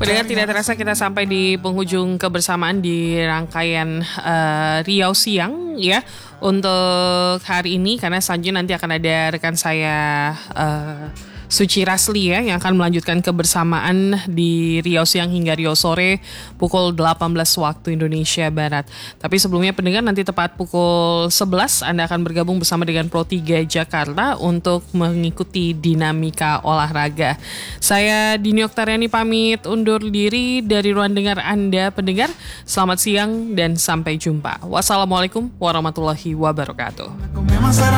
Pendengar, tidak terasa kita sampai di penghujung kebersamaan di rangkaian Riau Siang ya untuk hari ini, karena selanjutnya nanti akan ada rekan saya Suci Rasli ya yang akan melanjutkan kebersamaan di Riau Siang hingga Riau Sore pukul 18 waktu Indonesia Barat. Tapi sebelumnya pendengar, nanti tepat pukul 11 Anda akan bergabung bersama dengan Pro 3 Jakarta untuk mengikuti dinamika olahraga. Saya Dini Oktariani pamit undur diri dari ruang dengar Anda pendengar. Selamat siang dan sampai jumpa. Wassalamualaikum warahmatullahi wabarakatuh.